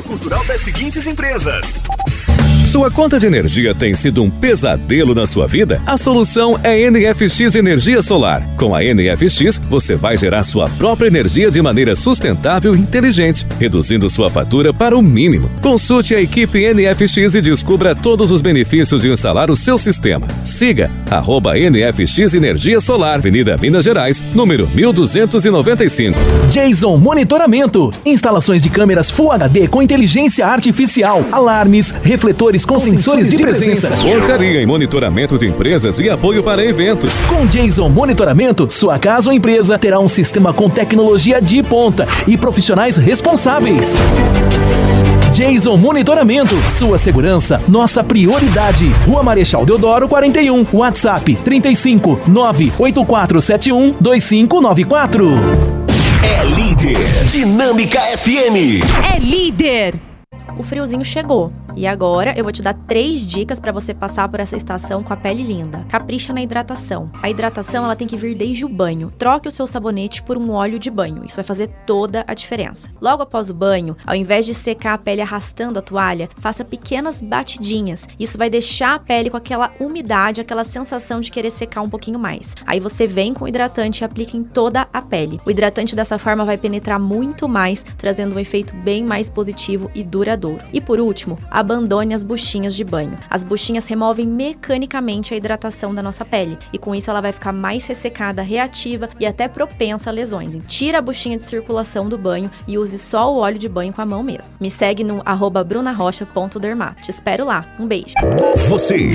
cultural das seguintes empresas. Sua conta de energia tem sido um pesadelo na sua vida? A solução é NFX Energia Solar. Com a NFX, você vai gerar sua própria energia de maneira sustentável e inteligente, reduzindo sua fatura para o mínimo. Consulte a equipe NFX e descubra todos os benefícios de instalar o seu sistema. Siga @NFX Energia Solar, Avenida Minas Gerais, número 1295. Jason Monitoramento. Instalações de câmeras Full HD com inteligência artificial, alarmes, refletores com sensores de presença. Portaria em monitoramento de empresas e apoio para eventos. Com Jason Monitoramento, sua casa ou empresa terá um sistema com tecnologia de ponta e profissionais responsáveis. Jason Monitoramento, sua segurança, nossa prioridade. Rua Marechal Deodoro 41, WhatsApp 35 98471 2594. É líder. Dinâmica FM. É líder. O friozinho chegou. E agora eu vou te dar 3 dicas para você passar por essa estação com a pele linda. Capricha na hidratação. A hidratação ela tem que vir desde o banho. Troque o seu sabonete por um óleo de banho. Isso vai fazer toda a diferença. Logo após o banho, ao invés de secar a pele arrastando a toalha, faça pequenas batidinhas. Isso vai deixar a pele com aquela umidade, aquela sensação de querer secar um pouquinho mais. Aí você vem com o hidratante e aplica em toda a pele. O hidratante dessa forma vai penetrar muito mais, trazendo um efeito bem mais positivo e duradouro. E por último, abandone as buchinhas de banho. As buchinhas removem mecanicamente a hidratação da nossa pele e com isso ela vai ficar mais ressecada, reativa e até propensa a lesões. Tira a buchinha de circulação do banho e use só o óleo de banho com a mão mesmo. Me segue no @brunarocha.dermat. Te espero lá. Um beijo. Você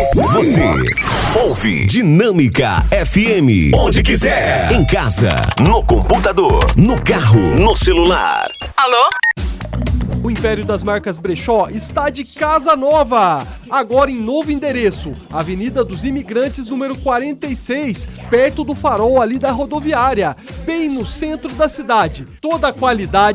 ouve Dinâmica FM. Onde quiser. Em casa, no computador, no carro, no celular. Alô? O Império das Marcas Brechó está de casa nova! Agora em novo endereço, Avenida dos Imigrantes, número 46, perto do farol ali da rodoviária, bem no centro da cidade. Toda a qualidade